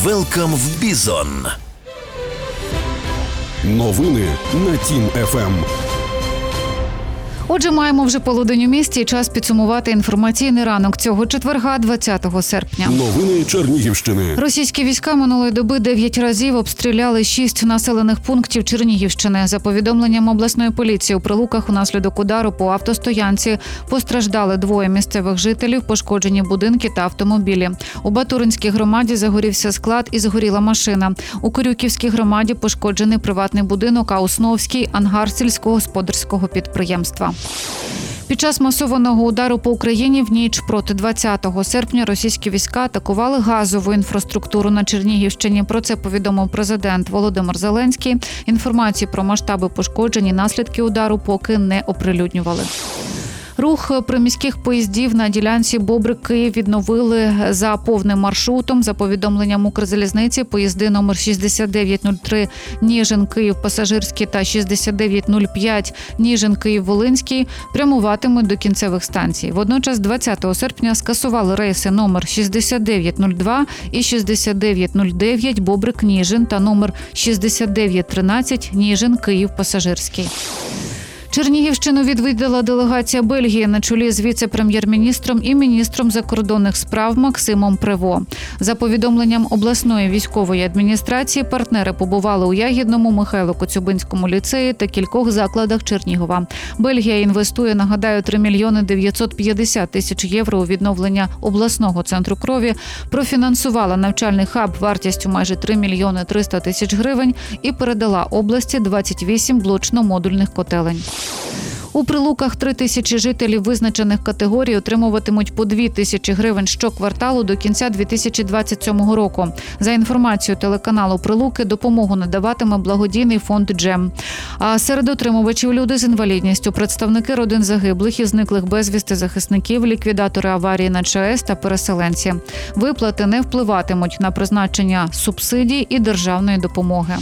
Welcome в Бізон. Новини на Тім ФМ. Отже, маємо вже полудень у місті і час підсумувати інформаційний ранок цього четверга, 20 серпня. Новини Чернігівщини. Російські війська минулої доби 9 разів обстріляли 6 населених пунктів Чернігівщини. За повідомленням обласної поліції, у Прилуках унаслідок удару по автостоянці постраждали 2 місцевих жителів, пошкоджені будинки та автомобілі. У Батуринській громаді загорівся склад і згоріла машина. У Корюківській громаді пошкоджений приватний будинок, а у Сновській – ангар сільськогосподарського підприємства. Під час масованого удару по Україні в ніч проти 20 серпня російські війська атакували газову інфраструктуру на Чернігівщині. Про це повідомив президент Володимир Зеленський. Інформації про масштаби пошкоджень і наслідки удару поки не оприлюднювали. Рух приміських поїздів на ділянці Бобрик-Київ відновили за повним маршрутом. За повідомленням Укрзалізниці, поїзди номер 6903 Ніжин-Київ пасажирський та 6905 Ніжин-Київ-Волинський прямуватимуть до кінцевих станцій. Водночас 20 серпня скасували рейси номер 6902 і 6909 Бобрик-Ніжин та номер 6913 Ніжин-Київ пасажирський. Чернігівщину відвідала делегація Бельгії на чолі з віце-прем'єр-міністром і міністром закордонних справ Максимом Прево. За повідомленням обласної військової адміністрації, партнери побували у Ягідному, Михайло-Коцюбинському ліцеї та кількох закладах Чернігова. Бельгія інвестує, нагадаю, 3 мільйони 950 тисяч євро у відновлення обласного центру крові, профінансувала навчальний хаб вартістю майже 3 мільйони 300 тисяч гривень і передала області 28 блочно-модульних котелень. У Прилуках 3 тисячі жителів визначених категорій отримуватимуть по 2 тисячі гривень щокварталу до кінця 2027 року. За інформацією телеканалу Прилуки, допомогу надаватиме благодійний фонд «Джем». А серед отримувачів люди з інвалідністю, представники родин загиблих і зниклих безвісти захисників, ліквідатори аварії на ЧАЕС та переселенці. Виплати не впливатимуть на призначення субсидій і державної допомоги.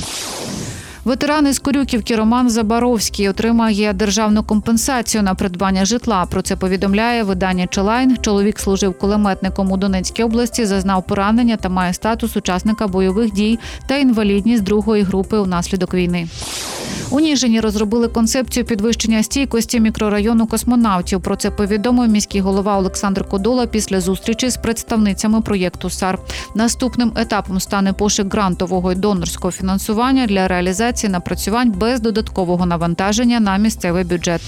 Ветеран із Корюківки Роман Забаровський отримає державну компенсацію на придбання житла. Про це повідомляє видання «Челайн». Чоловік служив кулеметником у Донецькій області, зазнав поранення та має статус учасника бойових дій та інвалідність 2-ї групи внаслідок війни. У Ніжині розробили концепцію підвищення стійкості мікрорайону космонавтів. Про це повідомив міський голова Олександр Кодола після зустрічі з представницями проєкту САР. Наступним етапом стане пошук грантового і донорського фінансування для реалізації напрацювань без додаткового навантаження на місцевий бюджет.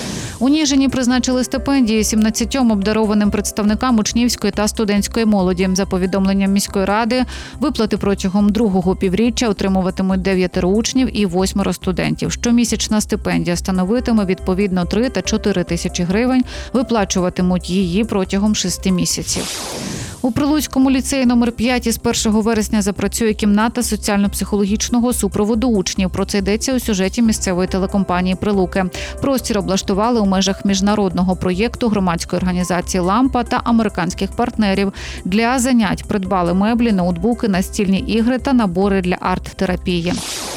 У Ніжині призначили стипендії 17 обдарованим представникам учнівської та студентської молоді. За повідомленням міської ради, виплати протягом другого півріччя отримуватимуть 9 учнів і 8 студентів. Щомісячна стипендія становитиме відповідно 3 та 4 тисячі гривень. Виплачуватимуть її протягом 6 місяців. У Прилуцькому ліцеї номер 5 із 1 вересня запрацює кімната соціально-психологічного супроводу учнів. Про це йдеться у сюжеті місцевої телекомпанії «Прилуки». Простір облаштували у межах міжнародного проєкту громадської організації «Лампа» та американських партнерів. Для занять придбали меблі, ноутбуки, настільні ігри та набори для арт-терапії.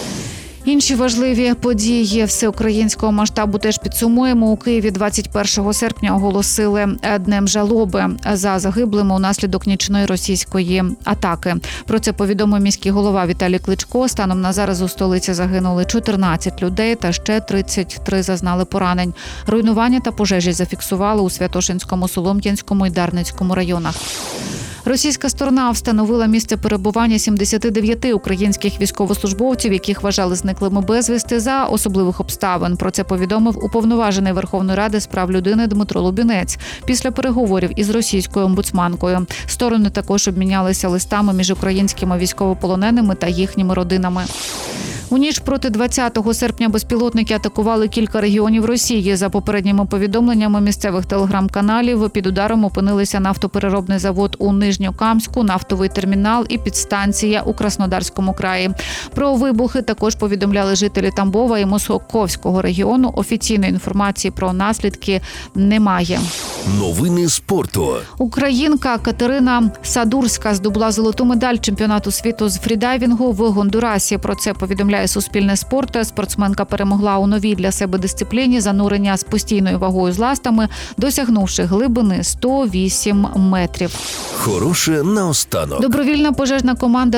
Інші важливі події всеукраїнського масштабу теж підсумуємо. У Києві 21 серпня оголосили Днем жалоби за загиблими унаслідок нічної російської атаки. Про це повідомив міський голова Віталій Кличко. Станом на зараз у столиці загинули 14 людей та ще 33 зазнали поранень. Руйнування та пожежі зафіксували у Святошинському, Солом'янському і Дарницькому районах. Російська сторона встановила місце перебування 79 українських військовослужбовців, яких вважали зниклими безвісти за особливих обставин. Про це повідомив уповноважений Верховної Ради з прав людини Дмитро Лубінець після переговорів із російською омбудсманкою. Сторони також обмінялися листами між українськими військовополоненими та їхніми родинами. У ніч проти 20 серпня безпілотники атакували кілька регіонів Росії. За попередніми повідомленнями місцевих телеграм-каналів, під ударом опинилися нафтопереробний завод у Нижньокамську, нафтовий термінал і підстанція у Краснодарському краї. Про вибухи також повідомляли жителі Тамбова і Московського регіону. Офіційної інформації про наслідки немає. Новини спорту. Українка Катерина Садурська здобула золоту медаль чемпіонату світу з фрідайвінгу в Гондурасі. Про це повідомляє Суспільне спорт. Спортсменка перемогла у новій для себе дисципліні занурення з постійною вагою з ластами, досягнувши глибини 108 метрів. Хороше наостанок. Добровільна пожежна команда